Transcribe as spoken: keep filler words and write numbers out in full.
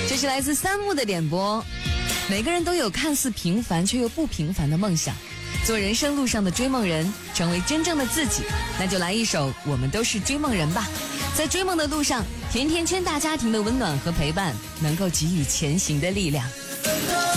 这是来自三木的点播。每个人都有看似平凡却又不平凡的梦想，做人生路上的追梦人，成为真正的自己。那就来一首《我们都是追梦人》吧。在追梦的路上，甜甜圈大家庭的温暖和陪伴，能够给予前行的力量。